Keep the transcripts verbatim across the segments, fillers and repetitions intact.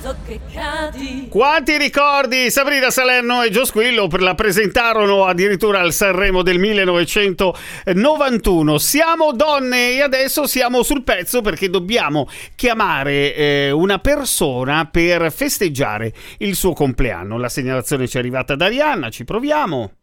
Quanti ricordi! Sabrina Salerno e Gio Squillo la presentarono addirittura al Sanremo del millenovecentonovantuno. Siamo donne e adesso siamo sul pezzo perché dobbiamo chiamare eh, una persona per festeggiare il suo compleanno. La segnalazione ci è arrivata da Arianna, ci proviamo.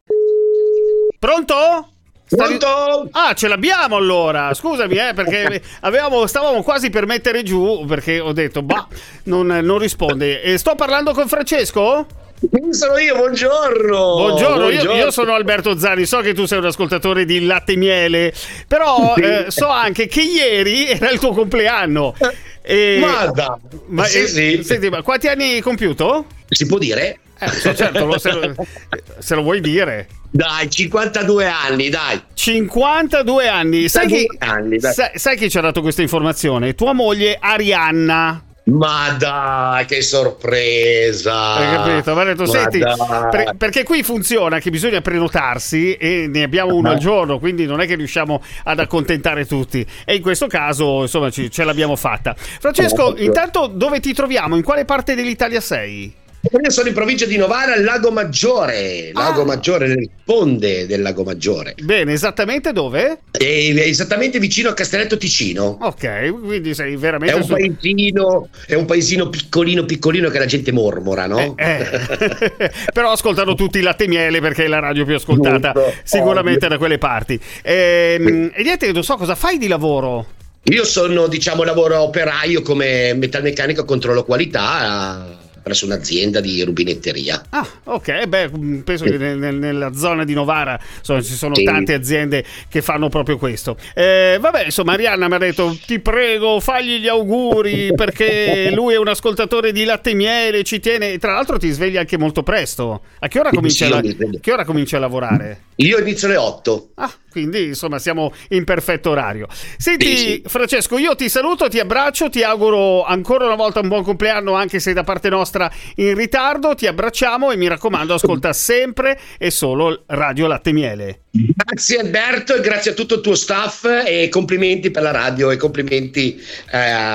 Pronto? Stavi... Pronto? Ah, ce l'abbiamo allora. Scusami, eh, perché avevamo, stavamo quasi per mettere giù perché ho detto, bah, non, non risponde. E sto parlando con Francesco? Sono io, buongiorno. Buongiorno, buongiorno. Io, io sono Alberto Zani, so che tu sei un ascoltatore di Latte Miele, però Sì. eh, so anche che ieri era il tuo compleanno. E... Guarda, ma, sì, eh, sì. Senti, ma quanti anni hai compiuto? Si può dire? Eh, so, certo, lo, se, lo, se lo vuoi dire. Dai, cinquantadue anni, dai. cinquantadue anni. Sai chi, anni, dai. sai, sai chi ci ha dato questa informazione? Tua moglie Arianna. Ma dai, che sorpresa. Hai capito? Mi ha detto, Ma senti, dai. per, perché qui funziona che bisogna prenotarsi e ne abbiamo uno al giorno, quindi non è che riusciamo ad accontentare tutti. E in questo caso, insomma, ci, ce l'abbiamo fatta. Francesco, intanto dove ti troviamo? In quale parte dell'Italia sei? Io sono in provincia di Novara, al Lago Maggiore. Lago Ah. Maggiore, nel ponte del Lago Maggiore. Bene, esattamente dove? E esattamente vicino a Castelletto Ticino. Ok, quindi sei È veramente un su- paesino, è un paesino piccolino piccolino che la gente mormora, no? Eh, eh. Però ascoltano tutti Latte Miele perché è la radio più ascoltata Giusto, sicuramente ovvio. da quelle parti. Ehm, e niente, non so cosa fai di lavoro. Io sono, diciamo, lavoro operaio come metalmeccanico controllo qualità eh, presso un'azienda di rubinetteria. Ah, ok, beh, penso Sì. che nel- nel- nella zona di Novara insomma, ci sono Sì. tante aziende che fanno proprio questo. Eh, vabbè, insomma, Arianna mi ha detto, ti prego, fagli gli auguri perché lui è un ascoltatore di Latte Miele, ci tiene. Tra l'altro ti svegli anche molto presto. A che ora Sì, cominci, sì, a, io mi sveglio. che ora cominci a lavorare? Io inizio alle otto. Ah, quindi insomma siamo in perfetto orario. Senti, Sì, sì. Francesco, io ti saluto, ti abbraccio, ti auguro ancora una volta un buon compleanno, anche se da parte nostra in ritardo. Ti abbracciamo e mi raccomando, ascolta sempre e solo Radio Latte Miele. Grazie Alberto e grazie a tutto il tuo staff e complimenti per la radio e complimenti eh,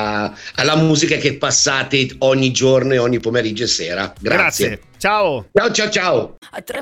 alla musica che passate ogni giorno e ogni pomeriggio e sera. Grazie. Grazie. Ciao. Ciao ciao ciao.